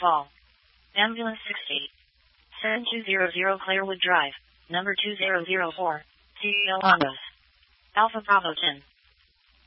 Fall. Ambulance 60. 7200 Clairwood Drive, number 2004, CEO Longos. Alpha Bravo 10.